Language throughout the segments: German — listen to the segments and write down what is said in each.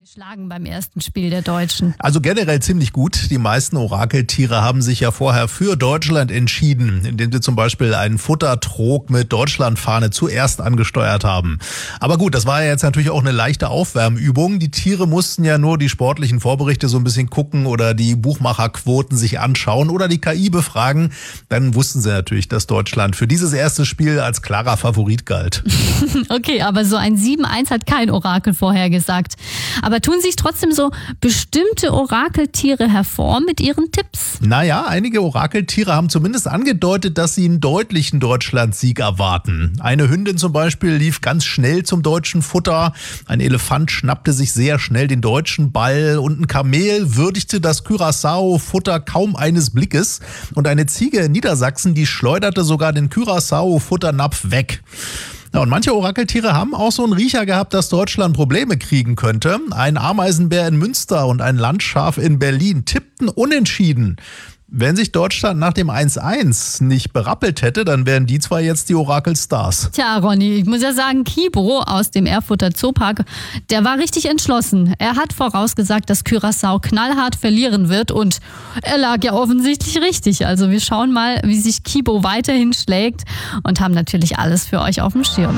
Schlagen beim ersten Spiel der Deutschen. Also generell ziemlich gut. Die meisten Orakeltiere haben sich ja vorher für Deutschland entschieden, indem sie zum Beispiel einen Futtertrog mit Deutschlandfahne zuerst angesteuert haben. Aber gut, das war ja jetzt natürlich auch eine leichte Aufwärmübung. Die Tiere mussten ja nur die sportlichen Vorberichte so ein bisschen gucken oder die Buchmacherquoten sich anschauen oder die KI befragen. Dann wussten sie natürlich, dass Deutschland für dieses erste Spiel als klarer Favorit galt. Okay, aber so ein 7-1 hat kein Orakel vorhergesagt. Aber tun sich trotzdem so bestimmte Orakeltiere hervor mit ihren Tipps? Naja, einige Orakeltiere haben zumindest angedeutet, dass sie einen deutlichen Deutschlandsieg erwarten. Eine Hündin zum Beispiel lief ganz schnell zum deutschen Futter. Ein Elefant schnappte sich sehr schnell den deutschen Ball und ein Kamel würdigte das Curaçao-Futter kaum eines Blickes. Und eine Ziege in Niedersachsen, die schleuderte sogar den Curaçao-Futternapf weg. Ja, und manche Orakeltiere haben auch so einen Riecher gehabt, dass Deutschland Probleme kriegen könnte. Ein Ameisenbär in Münster und ein Landschaf in Berlin tippten unentschieden. Wenn sich Deutschland nach dem 1-1 nicht berappelt hätte, dann wären die zwei jetzt die Orakelstars. Tja, Ronny, ich muss ja sagen, Kibo aus dem Erfurter Zoopark, der war richtig entschlossen. Er hat vorausgesagt, dass Curaçao knallhart verlieren wird und er lag ja offensichtlich richtig. Also wir schauen mal, wie sich Kibo weiterhin schlägt und haben natürlich alles für euch auf dem Schirm.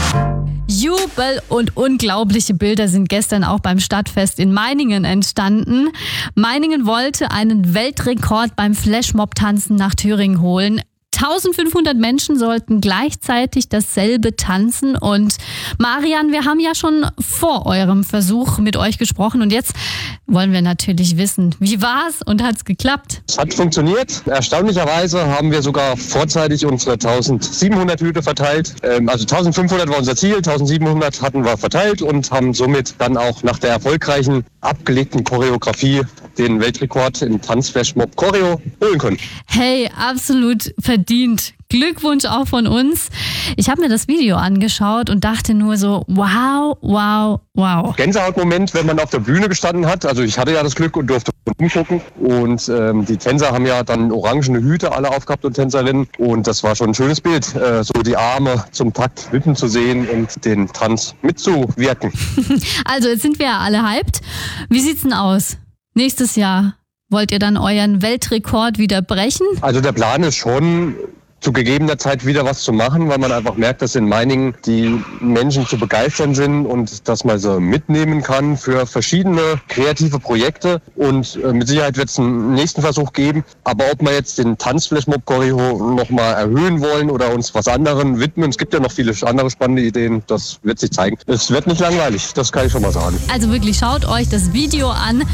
Jubel und unglaubliche Bilder sind gestern auch beim Stadtfest in Meiningen entstanden. Meiningen wollte einen Weltrekord beim Flashmob-Tanzen nach Thüringen holen. 1500 Menschen sollten gleichzeitig dasselbe tanzen und Marian, wir haben ja schon vor eurem Versuch mit euch gesprochen und jetzt wollen wir natürlich wissen, wie war's und hat's geklappt? Es hat funktioniert. Erstaunlicherweise haben wir sogar vorzeitig unsere 1700 Hüte verteilt. Also 1500 war unser Ziel, 1700 hatten wir verteilt und haben somit dann auch nach der erfolgreichen abgelegten Choreografie den Weltrekord im Tanzflashmob Choreo holen können. Hey, absolut verdient. Glückwunsch auch von uns. Ich habe mir das Video angeschaut und dachte nur so, wow, wow, wow. Gänsehautmoment, wenn man auf der Bühne gestanden hat. Also ich hatte ja das Glück und durfte umgucken. Und die Tänzer haben ja dann orangene Hüte alle aufgehabt und Tänzerinnen. Und das war schon ein schönes Bild, so die Arme zum Takt wippen zu sehen und den Tanz mitzuwirken. Also jetzt sind wir ja alle hyped. Wie sieht's denn aus? Nächstes Jahr wollt ihr dann euren Weltrekord wieder brechen? Also der Plan ist schon, zu gegebener Zeit wieder was zu machen, weil man einfach merkt, dass in Meiningen die Menschen zu begeistern sind und dass man sie mitnehmen kann für verschiedene kreative Projekte. Und mit Sicherheit wird es einen nächsten Versuch geben. Aber ob wir jetzt den Tanzflashmob-Choreo nochmal erhöhen wollen oder uns was anderem widmen, es gibt ja noch viele andere spannende Ideen, das wird sich zeigen. Es wird nicht langweilig, das kann ich schon mal sagen. Also wirklich, schaut euch das Video an.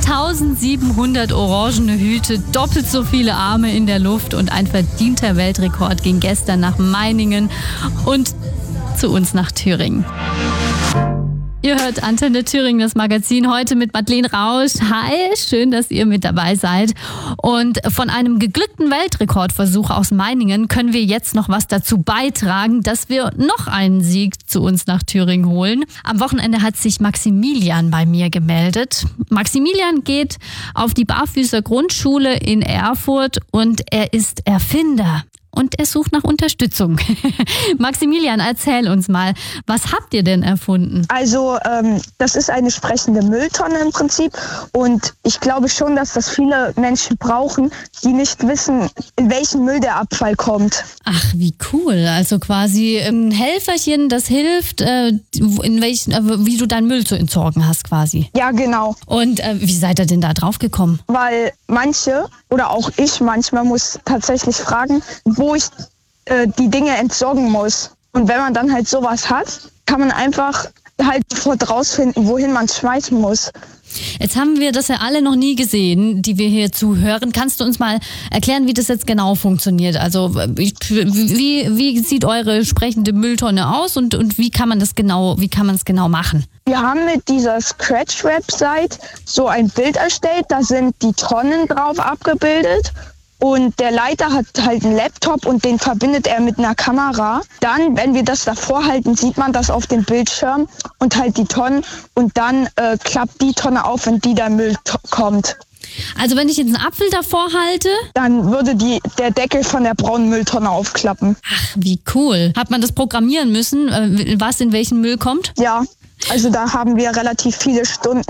1700 orangene Hüte, doppelt so viele Arme in der Luft und ein verdienter Weltrekord ging gestern nach Meiningen und zu uns nach Thüringen. Ihr hört Antenne Thüringen, das Magazin, heute mit Madeleine Rausch. Hi, schön, dass ihr mit dabei seid. Und von einem geglückten Weltrekordversuch aus Meiningen können wir jetzt noch was dazu beitragen, dass wir noch einen Sieg zu uns nach Thüringen holen. Am Wochenende hat sich Maximilian bei mir gemeldet. Maximilian geht auf die Barfüßer Grundschule in Erfurt und er ist Erfinder. Und er sucht nach Unterstützung. Maximilian, erzähl uns mal, was habt ihr denn erfunden? Also das ist eine sprechende Mülltonne im Prinzip und ich glaube schon, dass das viele Menschen brauchen, die nicht wissen, in welchen Müll der Abfall kommt. Ach, wie cool. Also quasi ein Helferchen, das hilft, wie du deinen Müll zu entsorgen hast quasi. Ja, genau. Und wie seid ihr denn da drauf gekommen? Weil manche oder auch ich manchmal muss tatsächlich fragen, wo ich die Dinge entsorgen muss. Und wenn man dann halt sowas hat, kann man einfach halt sofort rausfinden, wohin man es schmeißen muss. Jetzt haben wir das ja alle noch nie gesehen, die wir hier zuhören. Kannst du uns mal erklären, wie das jetzt genau funktioniert? Also wie sieht eure sprechende Mülltonne aus und wie kann man es genau machen? Wir haben mit dieser Scratch-Website so ein Bild erstellt, da sind die Tonnen drauf abgebildet. Und der Leiter hat halt einen Laptop und den verbindet er mit einer Kamera. Dann, wenn wir das davor halten, sieht man das auf dem Bildschirm und halt die Tonnen. Und dann klappt die Tonne auf, wenn der Müll kommt. Also wenn ich jetzt einen Apfel davor halte? Dann würde der Deckel von der braunen Mülltonne aufklappen. Ach, wie cool. Hat man das programmieren müssen, was in welchen Müll kommt? Ja, also da haben wir relativ viele Stunden